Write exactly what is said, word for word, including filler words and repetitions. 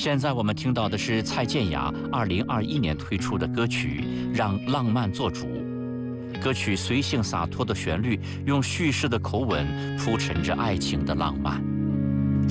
现在我们听到的是蔡健雅二零二一年推出的歌曲《让浪漫做主》。歌曲随性洒脱的旋律，用叙事的口吻铺陈着爱情的浪漫。